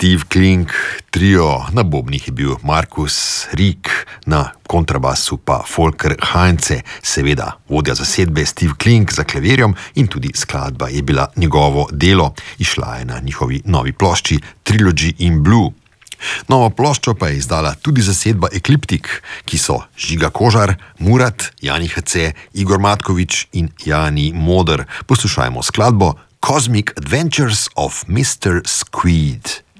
Steve Klink, trio, na bobnih je bil Markus Rik, na kontrabasu pa Volker Heinze, seveda vodja zasedbe Steve Klink za klavirjem in tudi skladba je bila njegovo delo, išla je na njihovi novi plošči Trilogy in Blue. Novo ploščo pa je izdala tudi zasedba Ekliptik, ki so Žiga Kožar, Murat, Jani HC, Igor Matkovič in Jani Moder. Poslušajmo skladbo Cosmic Adventures of Mr. Squid.